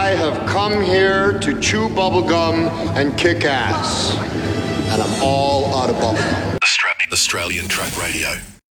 I have come here to chew bubblegum and kick ass. And I'm all out of bubblegum. Australian Track Radio.